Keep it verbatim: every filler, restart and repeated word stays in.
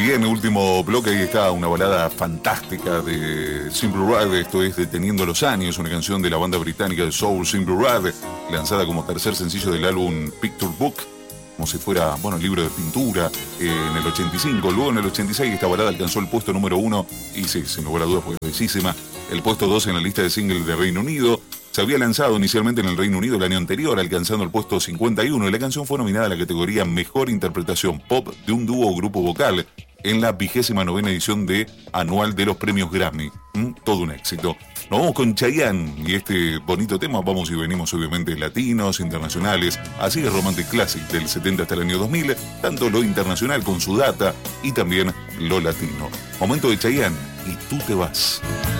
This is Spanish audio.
Bien, último bloque, ahí está una balada fantástica de Simple Red, esto es Deteniendo los Años, una canción de la banda británica de soul Simple Red, lanzada como tercer sencillo del álbum Picture Book, como si fuera, bueno, libro de pintura, eh, en el ochenta y cinco. Luego en el ochenta y seis esta balada alcanzó el puesto número uno, y sí, sin lugar a dudas fue bellísima, el puesto dos en la lista de singles de Reino Unido. Se había lanzado inicialmente en el Reino Unido el año anterior, alcanzando el puesto cincuenta y uno, y la canción fue nominada a la categoría Mejor Interpretación Pop de un dúo o grupo vocal en la vigésima novena edición de anual de los premios Grammy. ¿Mm? Todo un éxito. Nos vamos con Chayanne y este bonito tema. Vamos y venimos obviamente latinos, internacionales. Así es Romantic Classic del setenta hasta el año dos mil, tanto lo internacional con su data y también lo latino. Momento de Chayanne y Tú te vas.